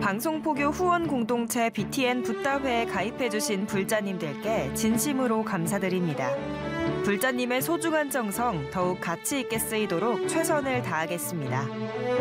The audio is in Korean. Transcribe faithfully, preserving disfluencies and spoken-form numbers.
방송포교 후원 공동체 비티엔 붓다회에 가입해주신 불자님들께 진심으로 감사드립니다. 불자님의 소중한 정성 더욱 가치 있게 쓰이도록 최선을 다하겠습니다.